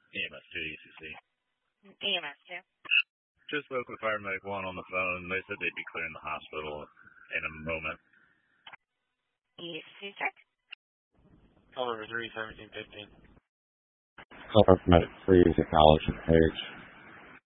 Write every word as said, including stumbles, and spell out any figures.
E M S two, E C C. E M S two. Just spoke with Fire Medic one on the phone. They said they'd be clearing the hospital in a moment. E C C check. Call number three, seventeen fifteen. Fire Medic three, acknowledge and page.